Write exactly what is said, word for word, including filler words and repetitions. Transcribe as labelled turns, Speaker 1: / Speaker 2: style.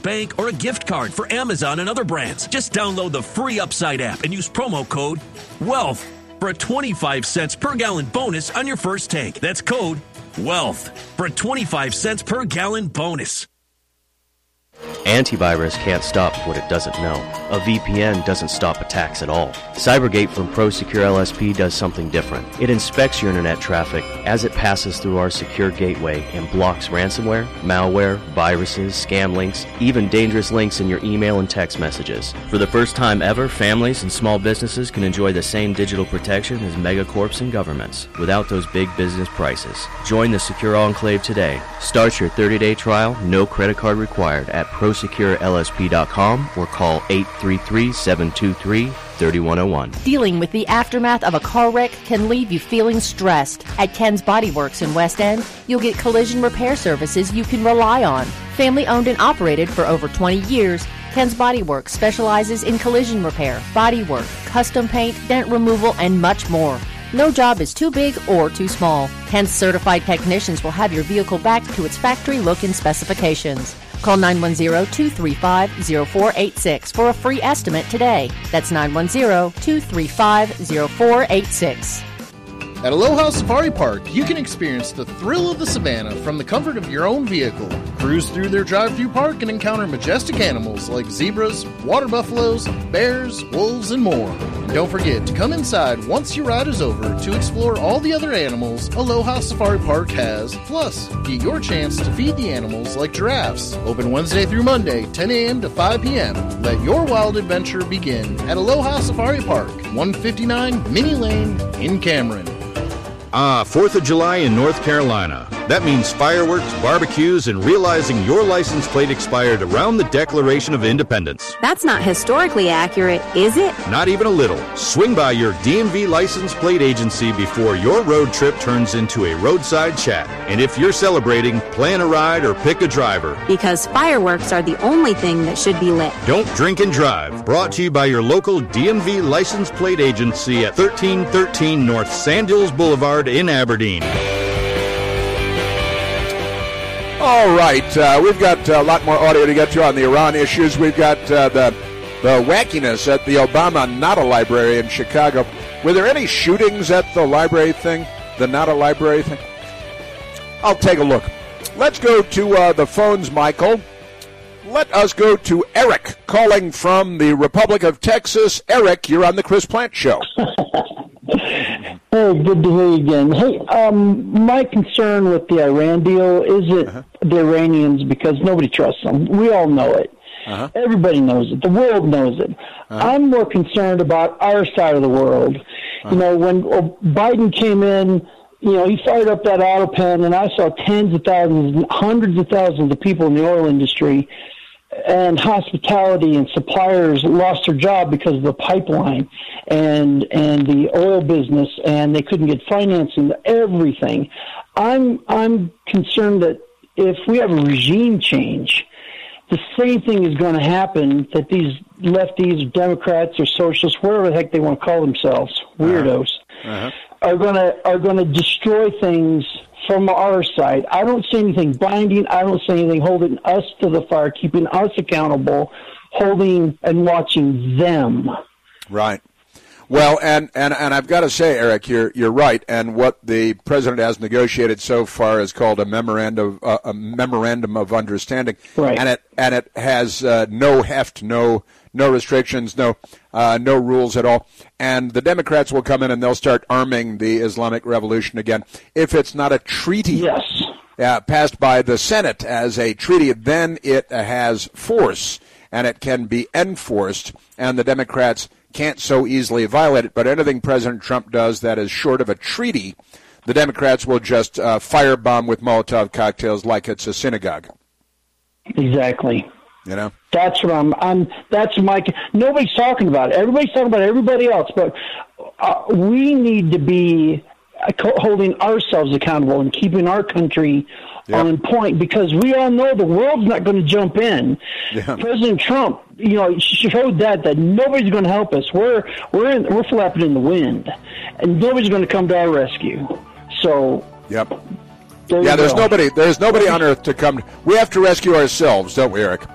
Speaker 1: bank, or a gift card for Amazon and other brands. Just download the free Upside app and use promo code WEALTH for a twenty-five cents per gallon bonus on your first tank. That's code WEALTH for a twenty-five cents per gallon bonus.
Speaker 2: Antivirus can't stop what it doesn't know. A V P N doesn't stop attacks at all. Cybergate from ProSecure L S P does something different. It inspects your internet traffic as it passes through our secure gateway and blocks ransomware, malware, viruses, scam links, even dangerous links in your email and text messages. For the first time ever, families and small businesses can enjoy the same digital protection as megacorps and governments without those big business prices. Join the Secure Enclave today. Start your thirty-day trial, no credit card required at pro secure L S P dot com or call eight three three, seven two three, three one zero one.
Speaker 3: Dealing with the aftermath of a car wreck can leave you feeling stressed. At Ken's Body Works in West End, you'll get collision repair services you can rely on. Family owned and operated for over twenty years, Ken's Body Works specializes in collision repair, body work, custom paint, dent removal, and much more. No job is too big or too small. Ken's certified technicians will have your vehicle back to its factory look and specifications. Call nine one zero, two three five, zero four eight six for a free estimate today. That's nine one zero, two three five, zero four eight six.
Speaker 4: At Aloha Safari Park, you can experience the thrill of the savannah from the comfort of your own vehicle. Cruise through their drive-through park and encounter majestic animals like zebras, water buffaloes, bears, wolves, and more. And don't forget to come inside once your ride is over to explore all the other animals Aloha Safari Park has. Plus, get your chance to feed the animals like giraffes. Open Wednesday through Monday, ten a.m. to five p.m. Let your wild adventure begin at Aloha Safari Park, one fifty-nine Minnie Lane in Cameron.
Speaker 5: Ah, fourth of July in North Carolina. That means fireworks, barbecues, and realizing your license plate expired around the Declaration of Independence.
Speaker 6: That's not historically accurate, is it?
Speaker 5: Not even a little. Swing by your D M V license plate agency before your road trip turns into a roadside chat. And if you're celebrating, plan a ride or pick a driver.
Speaker 6: Because fireworks are the only thing that should be lit.
Speaker 5: Don't drink and drive. Brought to you by your local D M V license plate agency at thirteen thirteen North Sandhills Boulevard in Aberdeen.
Speaker 7: All right, uh, we've got a lot more audio to get to on the Iran issues. We've got uh, the the wackiness at the Obama Nada Library in Chicago. Were there any shootings at the library thing, the Nada Library thing? I'll take a look. Let's go to uh, the phones, Michael. Let us go to Eric, calling from the Republic of Texas. Eric, you're on the Chris Plant Show.
Speaker 8: Hey, good to hear you again. Hey, um, my concern with the Iran deal is it uh-huh. the Iranians, because nobody trusts them. We all know it. Uh-huh. Everybody knows it. The world knows it. Uh-huh. I'm more concerned about our side of the world. Uh-huh. You know, when Biden came in, you know, he fired up that auto pen, and I saw tens of thousands, hundreds of thousands of people in the oil industry and hospitality and suppliers lost their job because of the pipeline and and the oil business, and they couldn't get financing, everything. I'm I'm concerned that if we have a regime change, the same thing is going to happen, that these lefties, Democrats, or socialists, whatever the heck they want to call themselves, weirdos, uh-huh. are going to are going to destroy things from our side. I don't see anything binding. I don't see anything holding us to the fire, keeping us accountable, holding and watching them.
Speaker 7: Right. Well, and, and, and I've got to say, Eric, you're you're right. And what the president has negotiated so far is called a memorandum uh, a memorandum of understanding.
Speaker 8: Right.
Speaker 7: And it and it has uh, no heft, no no restrictions, no uh, no rules at all. And the Democrats will come in and they'll start arming the Islamic Revolution again. If it's not a treaty
Speaker 8: yes.
Speaker 7: uh, passed by the Senate as a treaty, then it has force and it can be enforced. And the Democrats can't so easily violate it. But anything President Trump does that is short of a treaty, the Democrats will just uh, firebomb with Molotov cocktails like it's a synagogue.
Speaker 8: Exactly.
Speaker 7: You know,
Speaker 8: that's what I'm. I'm. That's my. Nobody's talking about it. Everybody's talking about everybody else, but uh, we need to be holding ourselves accountable and keeping our country yep. on point, because we all know the world's not going to jump in. Yeah. President Trump, you know, showed that that nobody's going to help us. We're we're in, we're flapping in the wind, and nobody's going to come to our rescue. So.
Speaker 7: Yep. There yeah, there's go. nobody. There's nobody on earth to come. We have to rescue ourselves, don't we, Eric?